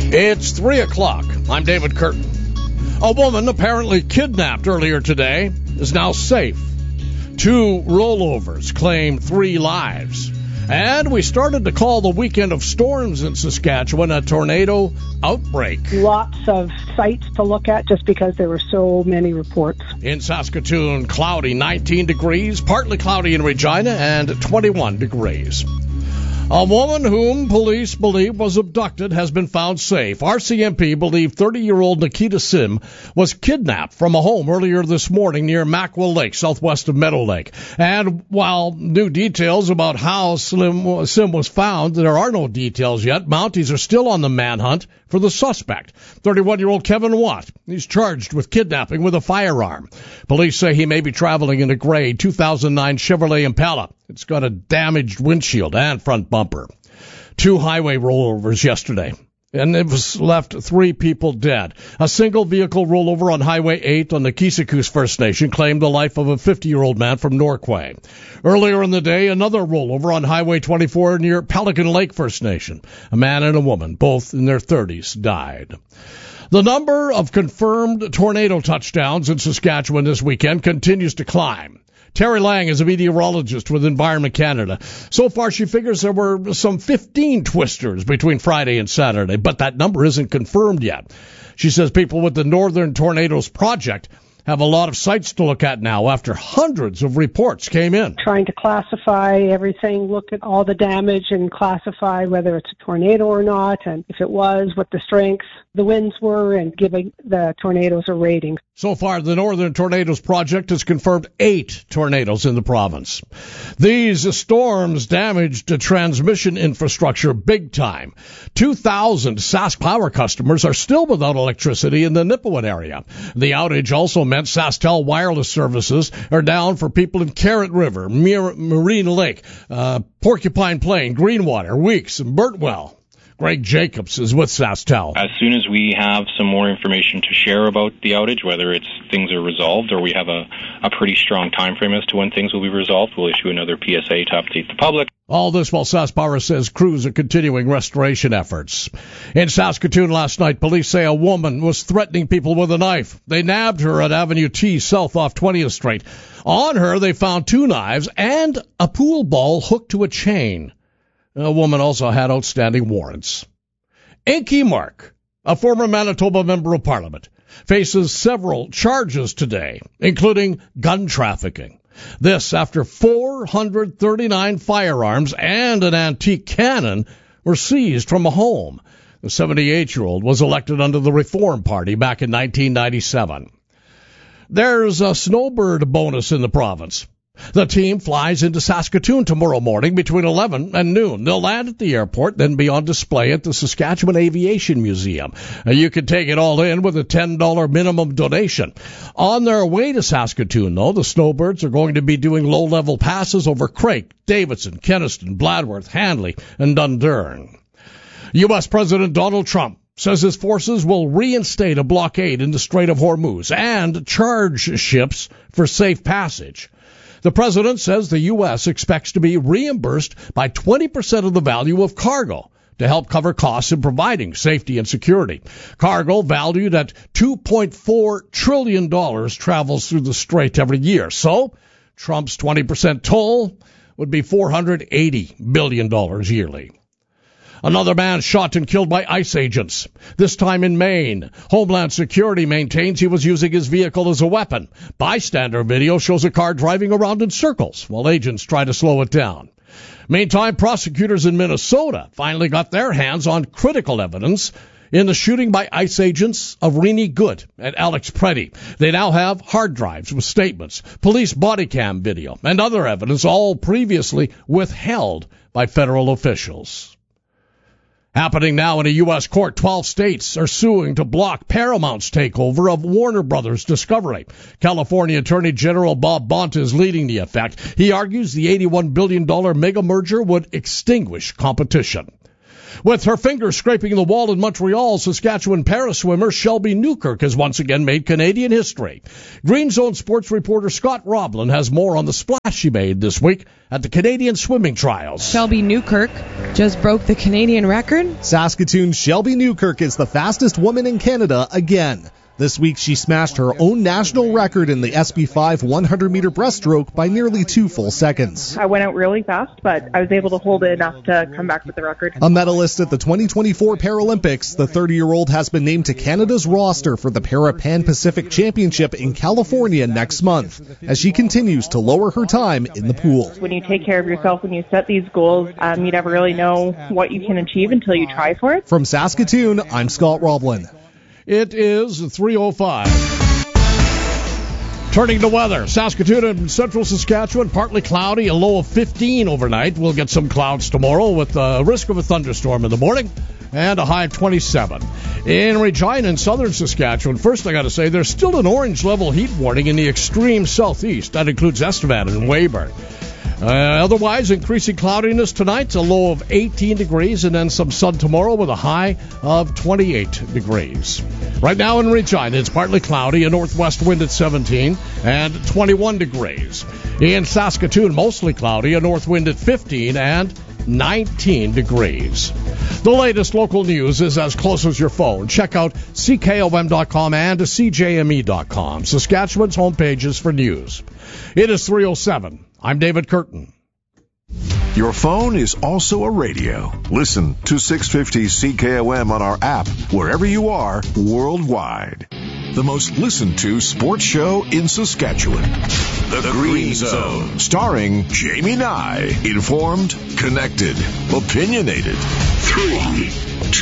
It's 3 o'clock. I'm David Curtin. A woman apparently kidnapped earlier today is now safe. 2 rollovers claim 3 lives. And we started to call the weekend of storms in Saskatchewan a tornado outbreak. Lots of sites to look at just because there were so many reports. In Saskatoon, cloudy, 19 degrees, partly cloudy in Regina, and 21 degrees. A woman whom police believe was abducted has been found safe. RCMP believe 30-year-old Nikita Sim was kidnapped from a home earlier this morning near Mackwell Lake, southwest of Meadow Lake. And while new details about how Sim was found, there are no details yet. Mounties are still on the manhunt for the suspect, 31-year-old Kevin Watt. He's charged with kidnapping with a firearm. Police say he may be traveling in a gray 2009 Chevrolet Impala. It's got a damaged windshield and front bumper. 2 highway rollovers yesterday, and it was left 3 people dead. A single vehicle rollover on Highway 8 on the Kisikous First Nation claimed the life of a 50-year-old man from Norquay. Earlier in the day, another rollover on Highway 24 near Pelican Lake First Nation. A man and a woman, both in their 30s, died. The number of confirmed tornado touchdowns in Saskatchewan this weekend continues to climb. Terry Lang is a meteorologist with Environment Canada. So far, she figures there were some 15 twisters between Friday and Saturday, but that number isn't confirmed yet. She says people with the Northern Tornadoes Project have a lot of sites to look at now after hundreds of reports came in. Trying to classify everything, look at all the damage and classify whether it's a tornado or not, and if it was, what the strengths, the winds were, and giving the tornadoes a rating. So far, the Northern Tornadoes Project has confirmed 8 tornadoes in the province. These storms damaged the transmission infrastructure big time. 2,000 Sask Power customers are still without electricity in the Nipawin area. The outage also meant SaskTel wireless services are down for people in Carrot River, Marine Lake, Porcupine Plain, Greenwater, Weeks, and Burtwell. Greg Jacobs is with SaskTel. As soon as we have some more information to share about the outage, whether it's things are resolved or we have a pretty strong time frame as to when things will be resolved, we'll issue another PSA to update the public. All this while SaskPower says crews are continuing restoration efforts. In Saskatoon last night, police say a woman was threatening people with a knife. They nabbed her at Avenue T south off 20th Street. On her, they found 2 knives and a pool ball hooked to a chain. A woman also had outstanding warrants. Inky Mark, a former Manitoba Member of Parliament, faces several charges today, including gun trafficking. This after 439 firearms and an antique cannon were seized from a home. The 78-year-old was elected under the Reform Party back in 1997. There's a snowbird bonus in the province. The team flies into Saskatoon tomorrow morning between 11 and noon. They'll land at the airport, then be on display at the Saskatchewan Aviation Museum. You can take it all in with a $10 minimum donation. On their way to Saskatoon, though, the snowbirds are going to be doing low-level passes over Craik, Davidson, Kenaston, Bladworth, Handley, and Dundurn. U.S. President Donald Trump says his forces will reinstate a blockade in the Strait of Hormuz and charge ships for safe passage. The president says the U.S. expects to be reimbursed by 20% of the value of cargo to help cover costs in providing safety and security. Cargo valued at $2.4 trillion travels through the strait every year. So Trump's 20% toll would be $480 billion yearly. Another man shot and killed by ICE agents, this time in Maine. Homeland Security maintains he was using his vehicle as a weapon. Bystander video shows a car driving around in circles while agents try to slow it down. Meantime, prosecutors in Minnesota finally got their hands on critical evidence in the shooting by ICE agents of Renee Good and Alex Preddy. They now have hard drives with statements, police body cam video, and other evidence, all previously withheld by federal officials. Happening now in a U.S. court, 12 states are suing to block Paramount's takeover of Warner Brothers Discovery. California Attorney General Bob Bonta is leading the effect. He argues the $81 billion mega merger would extinguish competition. With her finger scraping the wall in Montreal, Saskatchewan paraswimmer Shelby Newkirk has once again made Canadian history. Green Zone sports reporter Scott Roblin has more on the splash she made this week at the Canadian Swimming Trials. Shelby Newkirk just broke the Canadian record. Saskatoon's Shelby Newkirk is the fastest woman in Canada again. This week, she smashed her own national record in the SB5 100-meter breaststroke by nearly 2 full seconds. I went out really fast, but I was able to hold it enough to come back with the record. A medalist at the 2024 Paralympics, the 30-year-old has been named to Canada's roster for the Para-Pan-Pacific Championship in California next month, as she continues to lower her time in the pool. When you take care of yourself, when you set these goals, you never really know what you can achieve until you try for it. From Saskatoon, I'm Scott Roblin. It is 3:05. Turning to weather, Saskatoon and central Saskatchewan, partly cloudy, a low of 15 overnight. We'll get some clouds tomorrow with the risk of a thunderstorm in the morning and a high of 27. In Regina and southern Saskatchewan, first I got to say, there's still an orange level heat warning in the extreme southeast. That includes Estevan and Weyburn. Otherwise, increasing cloudiness tonight, a low of 18 degrees, and then some sun tomorrow with a high of 28 degrees. Right now in Regina, it's partly cloudy, a northwest wind at 17 and 21 degrees. In Saskatoon, mostly cloudy, a north wind at 15 and 19 degrees. The latest local news is as close as your phone. Check out CKOM.com and CJME.com, Saskatchewan's home pages for news. It is 3:07. I'm David Curtin. Your phone is also a radio. Listen to 650 CKOM on our app, wherever you are, worldwide. The most listened to sports show in Saskatchewan. The Green Zone, starring Jamie Nye. Informed, connected, opinionated. 3,